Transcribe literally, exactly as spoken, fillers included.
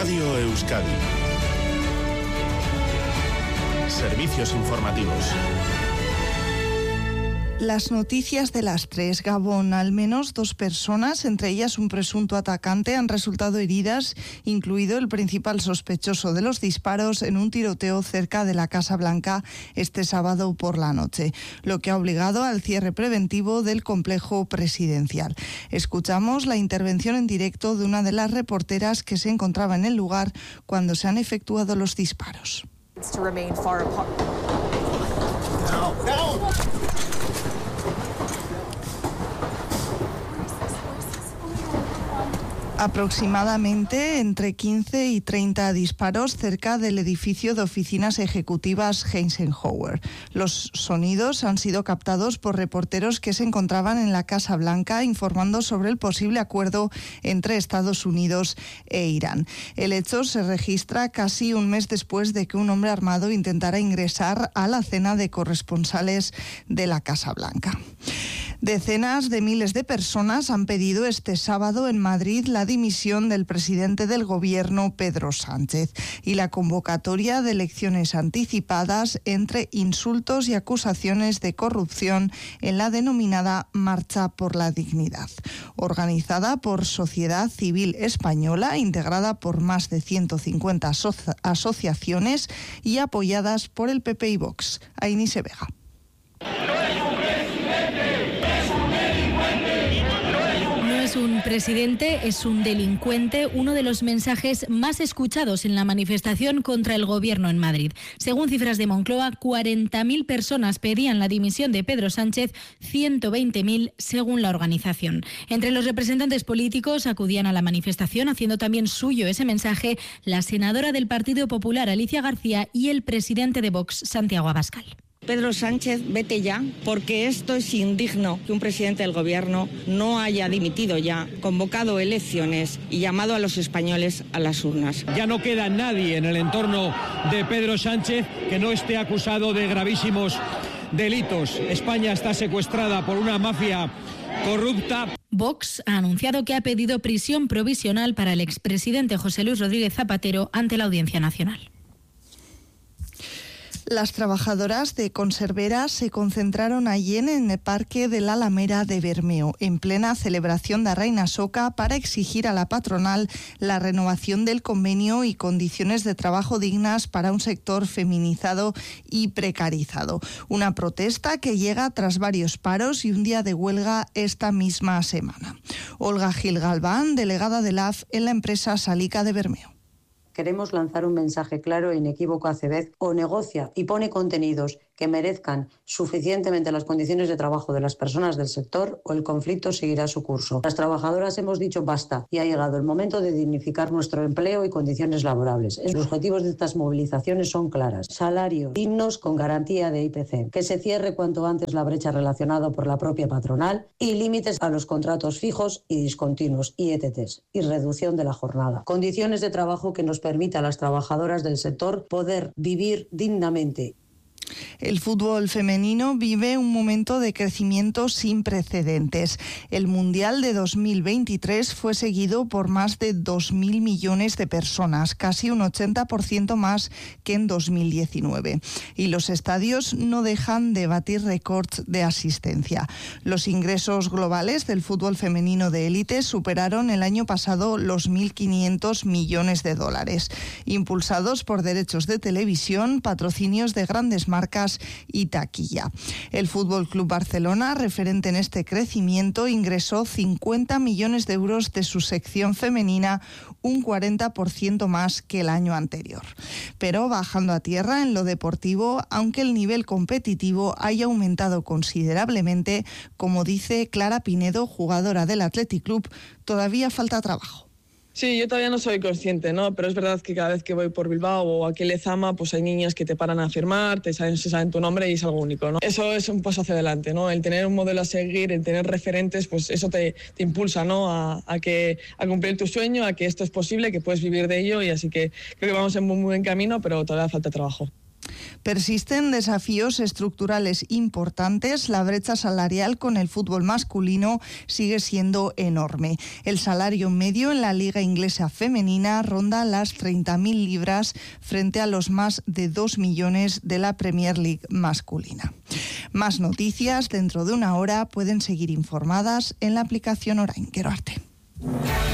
Radio Euskadi. Servicios informativos. Las noticias de las tres. Gabón, al menos dos personas, entre ellas un presunto atacante, han resultado heridas, incluido el principal sospechoso de los disparos en un tiroteo cerca de la Casa Blanca este sábado por la noche, lo que ha obligado al cierre preventivo del complejo presidencial. Escuchamos la intervención en directo de una de las reporteras que se encontraba en el lugar cuando se han efectuado los disparos. Aproximadamente entre quince y treinta disparos cerca del edificio de oficinas ejecutivas Eisenhower. Los sonidos han sido captados por reporteros que se encontraban en la Casa Blanca informando sobre el posible acuerdo entre Estados Unidos e Irán. El hecho se registra casi un mes después de que un hombre armado intentara ingresar a la cena de corresponsales de la Casa Blanca. Decenas de miles de personas han pedido este sábado en Madrid la dimisión del presidente del Gobierno, Pedro Sánchez, y la convocatoria de elecciones anticipadas entre insultos y acusaciones de corrupción en la denominada Marcha por la Dignidad, organizada por Sociedad Civil Española, integrada por más de ciento cincuenta aso- asociaciones y apoyadas por el P P y Vox. Ainise Vega. Es un presidente, es un delincuente, uno de los mensajes más escuchados en la manifestación contra el gobierno en Madrid. Según cifras de Moncloa, cuarenta mil personas pedían la dimisión de Pedro Sánchez, ciento veinte mil según la organización. Entre los representantes políticos acudían a la manifestación, haciendo también suyo ese mensaje, la senadora del Partido Popular, Alicia García, y el presidente de Vox, Santiago Abascal. Pedro Sánchez, vete ya, porque esto es indigno que un presidente del gobierno no haya dimitido ya, convocado elecciones y llamado a los españoles a las urnas. Ya no queda nadie en el entorno de Pedro Sánchez que no esté acusado de gravísimos delitos. España está secuestrada por una mafia corrupta. Vox ha anunciado que ha pedido prisión provisional para el expresidente José Luis Rodríguez Zapatero ante la Audiencia Nacional. Las trabajadoras de Conserveras se concentraron ayer en el Parque de la Alameda de Bermeo, en plena celebración de Reina Soca, para exigir a la patronal la renovación del convenio y condiciones de trabajo dignas para un sector feminizado y precarizado. Una protesta que llega tras varios paros y un día de huelga esta misma semana. Olga Gil Galván, delegada de la A F en la empresa Salica de Bermeo. Queremos lanzar un mensaje claro e inequívoco a Cebez: o negocia y pone contenidos que merezcan suficientemente las condiciones de trabajo de las personas del sector, o el conflicto seguirá su curso. Las trabajadoras hemos dicho basta y ha llegado el momento de dignificar nuestro empleo y condiciones laborables. Los objetivos de estas movilizaciones son claras: salarios dignos con garantía de I P C, que se cierre cuanto antes la brecha relacionada por la propia patronal y límites a los contratos fijos y discontinuos, I E T Ts, y reducción de la jornada. Condiciones de trabajo que nos permita a las trabajadoras del sector poder vivir dignamente. El fútbol femenino vive un momento de crecimiento sin precedentes. El Mundial de dos mil veintitrés fue seguido por más de dos mil millones de personas, casi un ochenta por ciento más que en dos mil diecinueve. Y los estadios no dejan de batir récords de asistencia. Los ingresos globales del fútbol femenino de élite superaron el año pasado los mil quinientos millones de dólares, impulsados por derechos de televisión, patrocinios de grandes marcas y taquilla. El Fútbol Club Barcelona, referente en este crecimiento, ingresó cincuenta millones de euros de su sección femenina, un cuarenta por ciento más que el año anterior. Pero bajando a tierra en lo deportivo, aunque el nivel competitivo haya aumentado considerablemente, como dice Clara Pinedo, jugadora del Athletic Club, todavía falta trabajo. Sí, yo todavía no soy consciente, ¿no? Pero es verdad que cada vez que voy por Bilbao o aquí en Lezama, pues hay niñas que te paran a firmar, te saben, se saben tu nombre y es algo único, ¿no? Eso es un paso hacia adelante, ¿no? El tener un modelo a seguir, el tener referentes, pues eso te, te impulsa, ¿no? A, a, que, a cumplir tu sueño, a que esto es posible, que puedes vivir de ello, y así que creo que vamos en muy buen camino, pero todavía falta trabajo. Persisten desafíos estructurales importantes. La brecha salarial con el fútbol masculino sigue siendo enorme. El salario medio en la liga inglesa femenina ronda las treinta mil libras frente a los más de dos millones de la Premier League masculina. Más noticias dentro de una hora. Pueden seguir informadas en la aplicación Orain. Quiero arte.